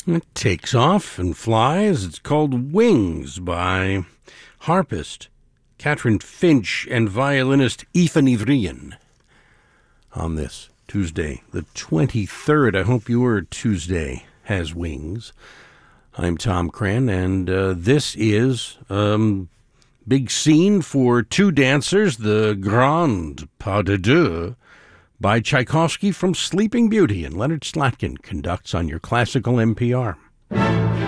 It takes off and flies. It's called Wings by harpist Catherine Finch and violinist Aoife Ivrian on this Tuesday, the 23rd. I hope your Tuesday has wings. I'm Tom Cran, and this is big scene for two dancers, the Grand Pas de Deux by Tchaikovsky from Sleeping Beauty, and Leonard Slatkin conducts on your classical NPR.